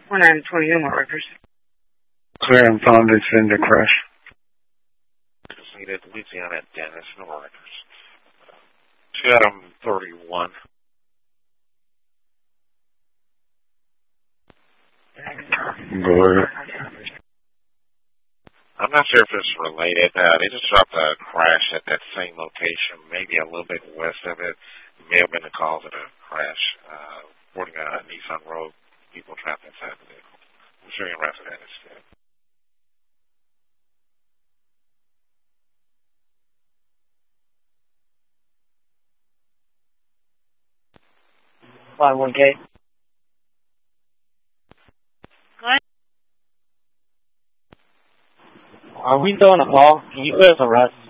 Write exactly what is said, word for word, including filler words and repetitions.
four nine twenty Newmont Rikers. Clear and found it's in the crash. Needed Louisiana Dennis Newmont Rikers. Chatham thirty-one. Go ahead. I'm not sure if it's related. Uh, they just dropped a crash at that same location, maybe a little bit west of it. It may have been the cause of the crash. Uh, reporting a Nissan Rogue, people trapped inside the vehicle. I'm sure you're right for that instead. five one K. Are we throwing a call? Can you put us on rest?